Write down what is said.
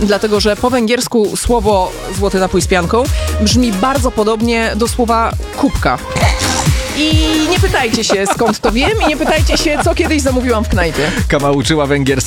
dlatego że po węgiersku słowo złoty napój z pianką brzmi bardzo podobnie do słowa kubka. I nie pytajcie się, skąd to wiem, i nie pytajcie się, co kiedyś zamówiłam w knajpie. Kama uczyła węgierskiego.